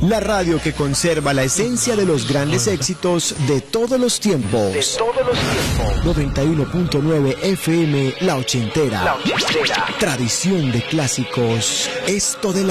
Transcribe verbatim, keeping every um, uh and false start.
La radio que conserva la esencia de los grandes éxitos de todos los tiempos. De todos los tiempos. noventa y uno punto nueve F M, La Ochentera. La Ochentera. Tradición de clásicos. Esto de la